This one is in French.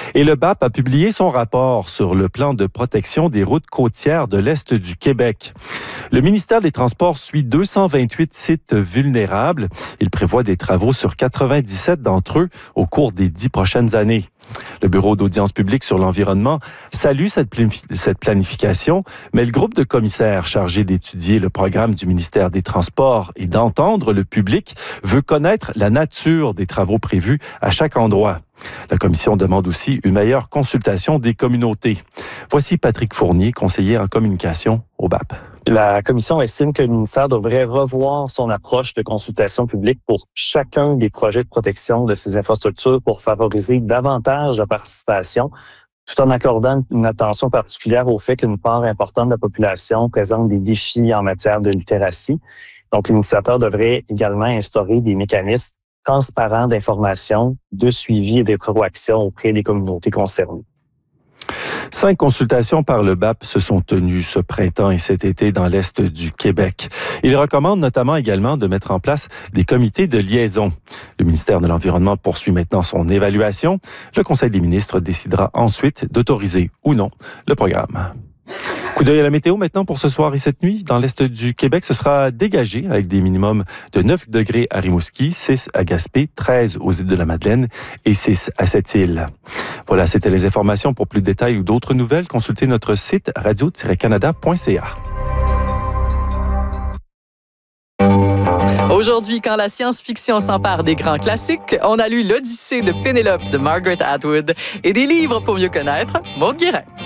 Et le BAP a publié son rapport sur le plan de protection des routes côtières de l'Est du Québec. Le ministère des Transports suit 228 sites vulnérables. Il prévoit des travaux sur 97 d'entre eux au cours des 10 prochaines années. Le Bureau d'audience publique sur l'environnement salue cette planification, mais le groupe de commissaires chargé d'étudier le programme du ministère des Transports et d'entendre le public veut connaître la nature des travaux prévus à chaque endroit. La commission demande aussi une meilleure consultation des communautés. Voici Patrick Fournier, conseiller en communication au BAP. La commission estime que le ministère devrait revoir son approche de consultation publique pour chacun des projets de protection de ces infrastructures pour favoriser davantage la participation, tout en accordant une attention particulière au fait qu'une part importante de la population présente des défis en matière de littératie. Donc, l'initiateur devrait également instaurer des mécanismes transparents d'information, de suivi et de proaction auprès des communautés concernées. 5 consultations par le BAP se sont tenues ce printemps et cet été dans l'Est du Québec. Il recommande notamment également de mettre en place des comités de liaison. Le ministère de l'Environnement poursuit maintenant son évaluation. Le Conseil des ministres décidera ensuite d'autoriser ou non le programme. Coup d'œil à la météo maintenant pour ce soir et cette nuit. Dans l'Est du Québec, ce sera dégagé avec des minimums de 9 degrés à Rimouski, 6 à Gaspé, 13 aux îles de la Madeleine et 6 à Sept-Îles. Voilà, c'était les informations. Pour plus de détails ou d'autres nouvelles, consultez notre site radio-canada.ca. Aujourd'hui, quand la science-fiction s'empare des grands classiques, on a lu l'Odyssée de Pénélope de Margaret Atwood et des livres pour mieux connaître Maude Guérin.